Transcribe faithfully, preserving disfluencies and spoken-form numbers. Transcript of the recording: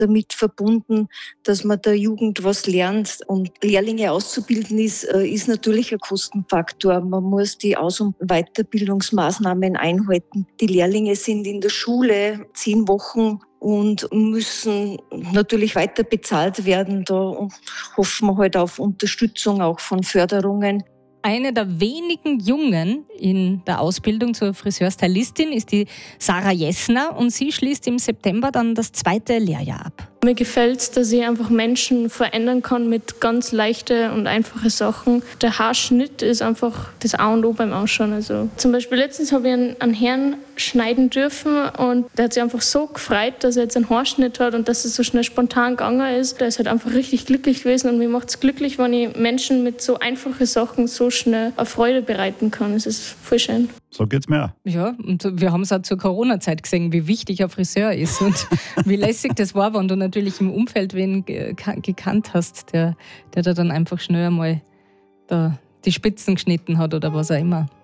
damit verbunden, dass man der Jugend was lernt. Und Lehrlinge auszubilden ist, ist natürlich ein Kostenfaktor. Man muss die Aus- und Weiterbildungsmaßnahmen einhalten. Die Lehrlinge sind in der Schule zehn Wochen und müssen natürlich weiter bezahlt werden. Da hoffen wir halt auf Unterstützung auch von Förderungen. Eine der wenigen Jungen in der Ausbildung zur Friseurstylistin ist die Sarah Jessner und sie schließt im September dann das zweite Lehrjahr ab. Mir gefällt es, dass ich einfach Menschen verändern kann mit ganz leichten und einfachen Sachen. Der Haarschnitt ist einfach das A und O beim Ausschauen. Also zum Beispiel letztens habe ich einen, einen Herrn schneiden dürfen und der hat sich einfach so gefreut, dass er jetzt einen Haarschnitt hat und dass es so schnell spontan gegangen ist. Der ist halt einfach richtig glücklich gewesen und mir macht es glücklich, wenn ich Menschen mit so einfachen Sachen so schnell eine Freude bereiten kann. Es ist voll schön. So geht's mir. Ja, und wir haben es auch zur Corona-Zeit gesehen, wie wichtig ein Friseur ist und wie lässig das war, wenn du natürlich im Umfeld wen gekannt hast, der, der da dann einfach schnell einmal da die Spitzen geschnitten hat oder was auch immer.